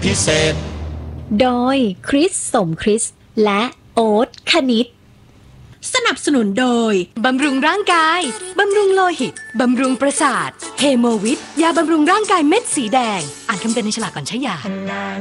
พิเศษโดยคริสสมคริสและโอ๊ตคณิตสนับสนุนโดยบำรุงร่างกายบำรุงโลหิตบำรุงประสาทเฮโมวิทยาบำรุงร่างกายเม็ดสีแดงอ่านคำเตือนในฉลากก่อนใช้ยา